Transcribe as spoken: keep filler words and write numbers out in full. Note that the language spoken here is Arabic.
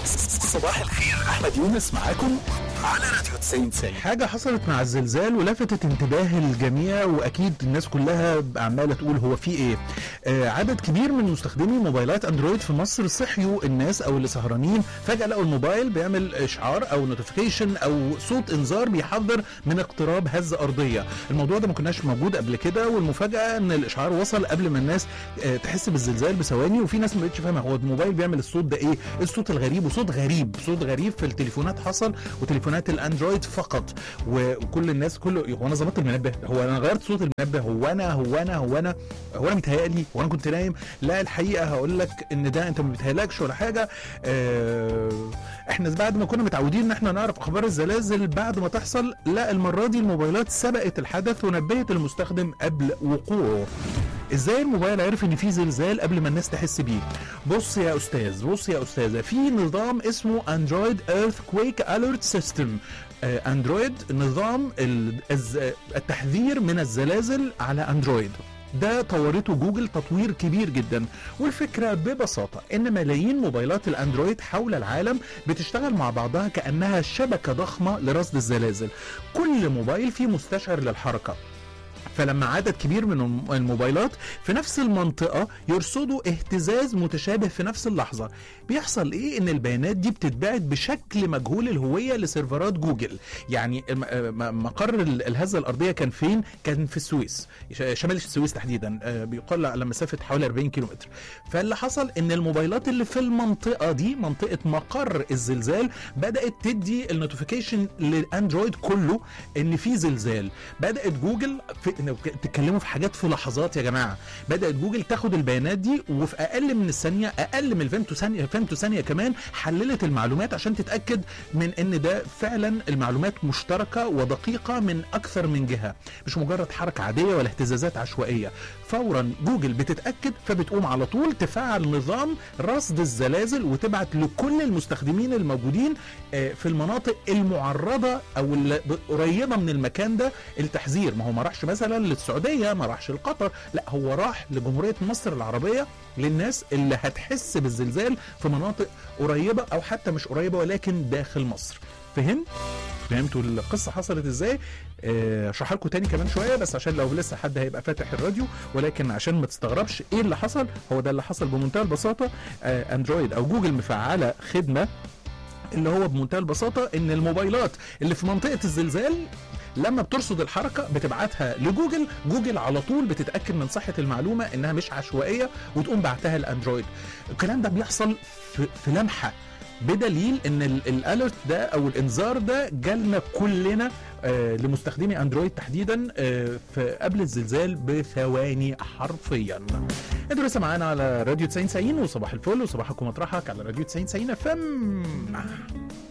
صباح الخير، احمد يونس معاكم على راديو تسعين تسعين. حاجة حصلت مع الزلزال ولفتت انتباه الجميع، واكيد الناس كلها عمالة تقول هو في ايه. آه عدد كبير من مستخدمي موبايلات اندرويد في مصر صحيوا الناس او اللي سهرانين فجأة لقوا الموبايل بيعمل اشعار او نوتيفيكيشن او صوت انذار بيحذر من اقتراب هزة ارضية. الموضوع ده ما كناش موجود قبل كده، والمفاجأة ان الاشعار وصل قبل ما الناس آه تحس بالزلزال بثواني، وفي ناس ما بقتش فاهمة هو الموبايل بيعمل الصوت ده ايه، الصوت الغريب، وصوت غريب صوت غريب في التليفونات حصل، وتليفونات الاندرويد فقط. وكل الناس كله هو انا ظبطت المنبه، هو انا غيرت صوت المنبه، هو انا هو انا هو انا هو انا متهيألي، هو انا كنت نايم. لا الحقيقه هقول لك ان ده انت ما بيتهيألكش ولا حاجه. اه احنا بعد ما كنا متعودين ان احنا نعرف اخبار الزلازل بعد ما تحصل، لا المره دي الموبايلات سبقت الحدث ونبهت المستخدم قبل وقوعه. ازاي الموبايل عرف ان في زلزال قبل ما الناس تحس بيه؟ بص يا استاذ بص يا استاذه في نظام اسمه اندرويد ايرثكويك اليرت سيستم. اندرويد نظام التحذير من الزلازل على اندرويد، ده طورته جوجل تطوير كبير جدا. والفكرة ببساطة ان ملايين موبايلات الاندرويد حول العالم بتشتغل مع بعضها كأنها شبكة ضخمة لرصد الزلازل. كل موبايل فيه مستشعر للحركة، فلما عدد كبير من الموبايلات في نفس المنطقة يرصدوا اهتزاز متشابه في نفس اللحظة، بيحصل ايه؟ ان البيانات دي بتتبعت بشكل مجهول الهوية لسيرفرات جوجل. يعني مقر الهزة الارضية كان فين؟ كان في السويس، شمال السويس تحديدا، بيقال على مسافة حوالي أربعين كيلومتر. فاللي حصل ان الموبايلات اللي في المنطقة دي، منطقة مقر الزلزال، بدأت تدي النوتيفيكيشن للاندرويد كله ان في زلزال. بدأت جوجل في تتكلموا في حاجات في لحظات يا جماعه، بدات جوجل تاخد البيانات دي وفي اقل من الثانيه، اقل من الفيمتو ثانيه فيمتو ثانيه كمان، حللت المعلومات عشان تتاكد من ان ده فعلا المعلومات مشتركه ودقيقه من اكثر من جهه، مش مجرد حركه عاديه ولا اهتزازات عشوائيه. فورا جوجل بتتاكد، فبتقوم على طول تفعل نظام رصد الزلازل وتبعت لكل المستخدمين الموجودين في المناطق المعرضه او القريبه من المكان ده التحذير. ما هو ما راحش مثلا للسعودية، ما راحش لقطر، لا هو راح لجمهورية مصر العربية، للناس اللي هتحس بالزلزال في مناطق قريبة او حتى مش قريبة ولكن داخل مصر. فهم؟ فهمتوا القصة حصلت ازاي؟ اشرحها لكم تاني كمان شوية، بس عشان لو لسه حد هيبقى فاتح الراديو، ولكن عشان ما تستغربش ايه اللي حصل، هو ده اللي حصل بمنتهى البساطة. اه اندرويد او جوجل مفعلة خدمة اللي هو بمنتهى البساطة ان الموبايلات اللي في منطقة الزلزال لما بترصد الحركة بتبعتها لجوجل، جوجل على طول بتتأكد من صحة المعلومة انها مش عشوائية وتقوم بعتها الاندرويد. الكلام ده بيحصل في, في لمحة، بدليل ان الاليرت ده او الانذار ده جالنا كلنا آه لمستخدمي اندرويد تحديدا آه في قبل الزلزال بثواني حرفيا. انتوا لسه معانا على راديو تسعين تسعين، وصباح الفل وصباحكم مطرحك على راديو تسعين تسعين اف ام.